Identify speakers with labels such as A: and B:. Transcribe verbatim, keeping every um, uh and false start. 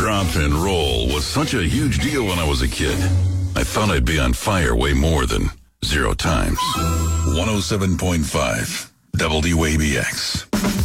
A: Drop and roll was such a huge deal when I was a kid. I thought I'd be on fire way more than zero times. one oh seven point five W A B X.